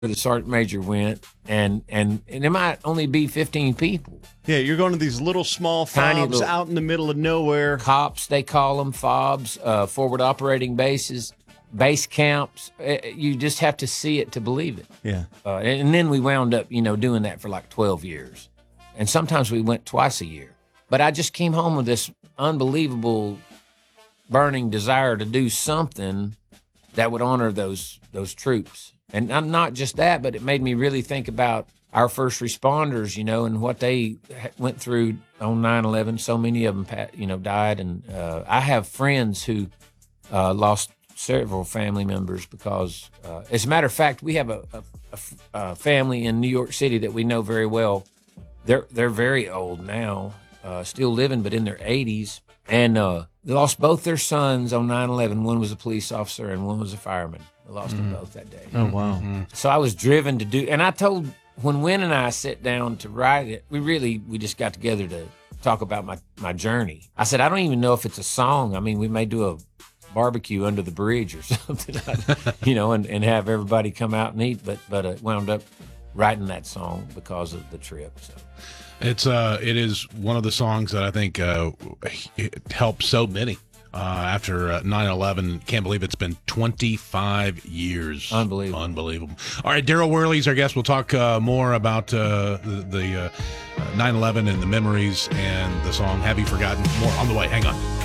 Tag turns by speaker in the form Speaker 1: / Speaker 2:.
Speaker 1: the sergeant major went, and there might only be 15 people.
Speaker 2: Yeah, you're going to these little small
Speaker 1: Tiny
Speaker 2: fobs
Speaker 1: little-
Speaker 2: out in the middle of nowhere.
Speaker 1: Cops, they call them, fobs, forward operating bases, base camps. You just have to see it to believe it.
Speaker 2: Yeah.
Speaker 1: And then we wound up, doing that for like 12 years. And sometimes we went twice a year. But I just came home with this unbelievable burning desire to do something that would honor those troops. And not just that, but it made me really think about our first responders, and what they went through on 9/11. So many of them, died. And I have friends who lost several family members because, as a matter of fact, we have a family in New York City that we know very well. They're very old now, still living, but in their 80s. And they lost both their sons on 9/11. One was a police officer and one was a fireman. They lost them both that day.
Speaker 2: Oh, wow.
Speaker 1: So I was driven to do, and I told, when Win and I sat down to write it, we just got together to talk about my journey. I said, I don't even know if it's a song. I mean, we may do a barbecue under the bridge or something, and have everybody come out and eat, but wound up writing that song because of the trip. So.
Speaker 3: It is one of the songs that I think it helped so many after 9/11. Can't believe it's been 25 years. Unbelievable. All right, Daryl Worley's our guest. We'll talk more about the 9/11 and the memories and the song Have You Forgotten? More on the way. Hang on.